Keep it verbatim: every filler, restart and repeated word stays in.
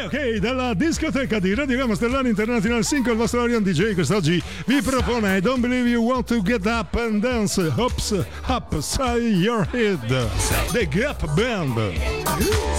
Ok, ok, dalla discoteca di Radio Gamma Stellare International Single, il vostro Orion D J quest'oggi vi propone I Don't Believe You Want to Get Up and Dance, Hops Up Side Your Head, The Gap Band.